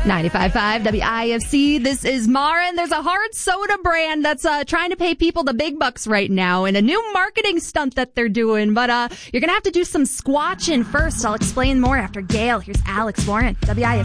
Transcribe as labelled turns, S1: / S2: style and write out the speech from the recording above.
S1: 95.5 WIFC. This is Mara, and there's a hard soda brand that's trying to pay people the big bucks right now in a new marketing stunt that they're doing. But you're going to have to do some squatching first. I'll explain more after Gail. Here's Alex Warren, WIFC.